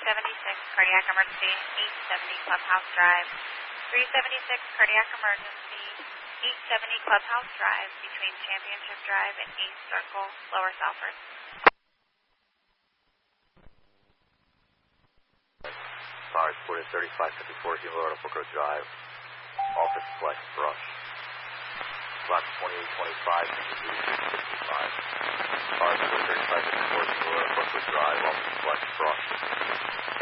cardiac emergency, 870 Clubhouse Drive. 376 cardiac emergency, 870 Clubhouse Drive between Championship Drive and East Circle, Lower Salford. 3554 Humboldt Book Road Drive, Office Flex Brush. Block 2825, 65. Cars 3554 Humboldt Book Road Drive, Office Flex Brush.